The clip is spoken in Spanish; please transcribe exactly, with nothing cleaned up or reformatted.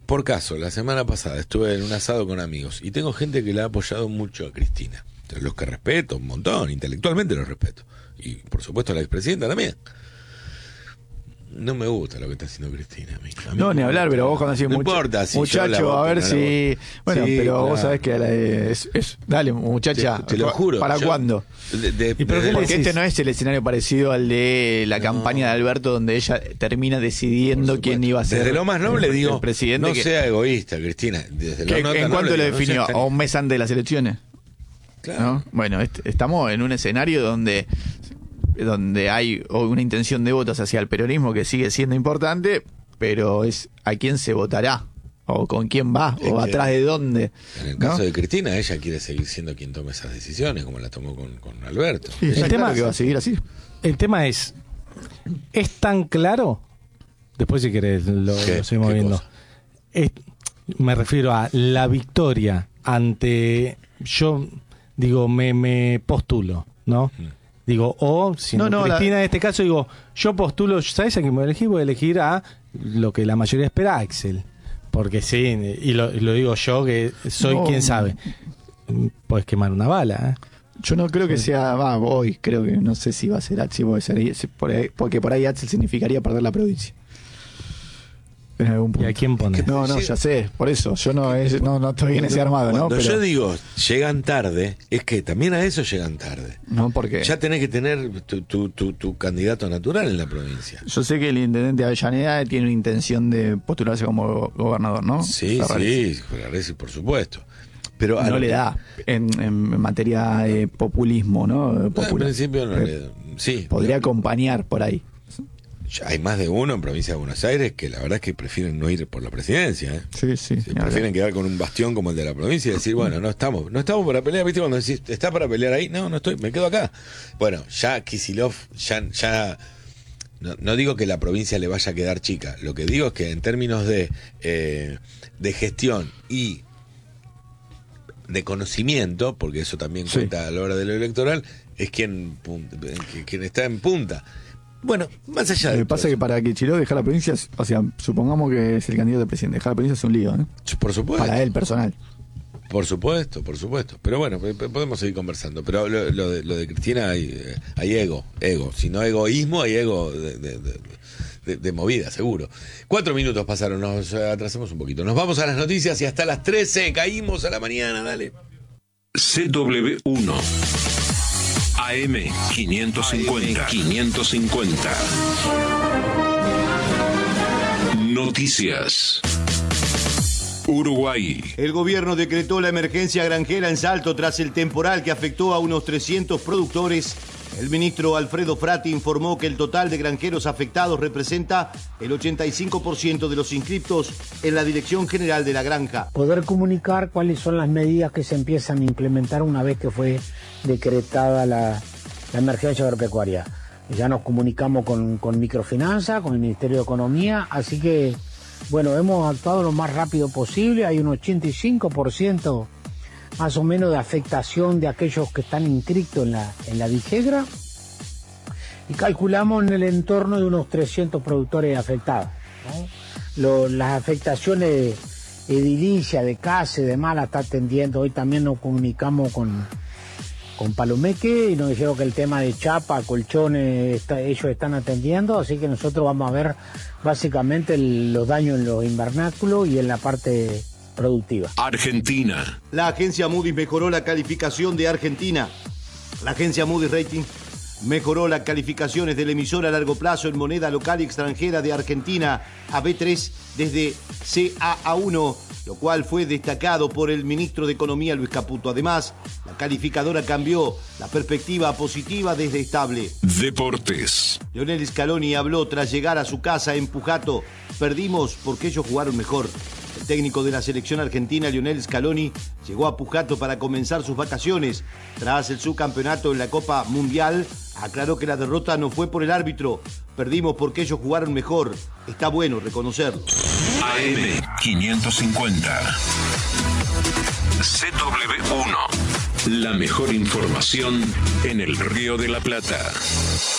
por caso, la semana pasada estuve en un asado con amigos y tengo gente que le ha apoyado mucho a Cristina. Los que respeto un montón, intelectualmente los respeto. Y por supuesto a la expresidenta también. No me gusta lo que está haciendo Cristina. A mí. A mí no, ni hablar, pero vos cuando decís no mucha- importa si muchacho, a ver si... Bueno, sí, pero claro. vos sabés que la- es, es- dale, muchacha, Te, te lo juro. ¿para yo, cuándo? De, de, ¿Y pero de- qué le Porque decís? este no es el escenario parecido al de la No. campaña de Alberto, donde ella termina decidiendo por quién supuesto. iba a ser Desde lo más noble el, digo, el presidente. no que, sea egoísta, Cristina. Desde que- lo no ¿En tan cuánto noble, lo digo, no definió? seas ¿A tan- un mes antes de las elecciones? Claro. ¿No? Bueno, est- estamos en un escenario donde donde hay una intención de votos hacia el peronismo que sigue siendo importante, pero es a quién se votará, o con quién va, Es o que atrás de dónde. En el ¿no? caso de Cristina, ella quiere seguir siendo quien tome esas decisiones, como la tomó con, con Alberto. Sí, está El tema- claro que va a seguir así. El tema es, ¿es tan claro? Después si querés lo, ¿Qué? lo seguimos ¿Qué viendo. cosa? Es- me refiero a la victoria ante, yo digo, me, me postulo, ¿no? Mm. Digo, o si No, no, no, Cristina la- en este caso digo, yo postulo, ¿sabes a quién voy a elegir? Voy a elegir a lo que la mayoría espera, a Axel. Porque sí, y lo, y lo digo yo que soy No. quien sabe. Puedes quemar una bala, ¿eh? Yo no creo que sea, va, hoy creo que no sé si va a ser Axel, puede ser, por ahí- porque por ahí Axel significaría perder la provincia. En algún ¿Y punto. a quién pones? No, no, ya sé, por eso, yo no, es, no, no estoy en ese armado, ¿no? Cuando Pero, yo digo llegan tarde, es que también a eso llegan tarde. no, porque Ya tenés que tener tu, tu, tu, tu candidato natural en la provincia. yo sé que el intendente Avellaneda tiene una intención de postularse como gobernador, ¿no? Sí, Ferraris. sí, Ferraris, por supuesto. Pero a No lo le que- da en, en materia de populismo, ¿no? No, en Popular. principio no le da. Sí, Podría acompañar por ahí. ya hay más de uno en provincia de Buenos Aires que la verdad es que prefieren no ir por la presidencia, ¿eh? Sí, sí. Se prefieren quedar con un bastión como el de la provincia y decir, bueno, no estamos, no estamos para pelear, ¿viste? Cuando decís, ¿está para pelear ahí? No, no estoy, me quedo acá. Bueno, ya Kicillof, ya, ya no, no digo que la provincia le vaya a quedar chica, lo que digo es que en términos de, eh, de gestión y de conocimiento, porque eso también Sí. cuenta a la hora de lo electoral, es quien, pun- quien está en punta. Bueno, más allá Lo de que pasa todo es que para que Chiró dejar la provincia, o sea, supongamos que es el candidato de presidente, dejar la provincia es un lío, ¿eh? eso, por supuesto. Para él personal. Por supuesto, por supuesto. Pero bueno, p- p- podemos seguir conversando. Pero lo, lo de, lo de Cristina hay, eh, hay ego, ego. Si no egoísmo, hay ego de, de, de, de- de movida, seguro. Cuatro minutos pasaron, nos atrasamos un poquito. Nos vamos a las noticias y hasta las trece caímos a la mañana, dale. C W uno A M quinientos cincuenta. quinientos cincuenta. Noticias. Uruguay. El gobierno decretó la emergencia granjera en Salto tras el temporal que afectó a unos trescientos productores. El ministro Alfredo Frati informó que el total de granjeros afectados representa el ochenta y cinco por ciento de los inscriptos en la Dirección General de la Granja. Poder comunicar cuáles son las medidas que se empiezan a implementar una vez que fue decretada la, la emergencia agropecuaria. Ya nos comunicamos con, con Microfinanza, con el Ministerio de Economía, así que, bueno, hemos actuado lo más rápido posible. Hay un ochenta y cinco por ciento más o menos de afectación de aquellos que están inscritos en la, en la Digegra, y calculamos en el entorno de unos trescientos productores afectados, ¿no? Lo- las afectaciones edilicia, de casa y demás la está atendiendo. Hoy también nos comunicamos con, con Palomeque y nos dijeron que el tema de chapa, colchones, está- ellos están atendiendo, así que nosotros vamos a ver básicamente el- los daños en los invernáculos y en la parte productiva. Argentina. La agencia Moody's mejoró la calificación de Argentina. La agencia Moody's Rating mejoró las calificaciones del emisor a largo plazo en moneda local y extranjera de Argentina a B tres desde C A A uno, lo cual fue destacado por el ministro de Economía Luis Caputo. Además, la calificadora cambió la perspectiva positiva desde estable. Deportes. Lionel Scaloni habló tras llegar a su casa en Pujato. Perdimos porque ellos jugaron mejor. El técnico de la selección argentina, Lionel Scaloni, llegó a Pujato para comenzar sus vacaciones. Tras el subcampeonato en la Copa Mundial, aclaró que la derrota no fue por el árbitro. Perdimos porque ellos jugaron mejor. Está bueno reconocerlo. A M quinientos cincuenta. C W uno. La mejor información en el Río de la Plata.